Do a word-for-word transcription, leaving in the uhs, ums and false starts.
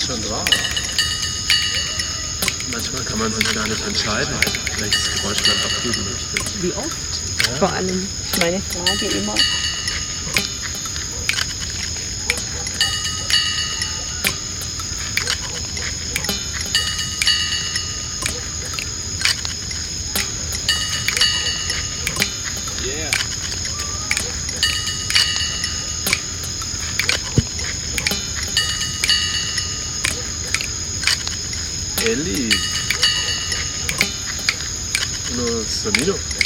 schon drauf. Manchmal kann man sich gar nicht entscheiden, welches Geräusch man abgeben möchte. Wie oft? Ja. Vor allem ist meine Frage immer. Yeah. Ellie. Uno sonido.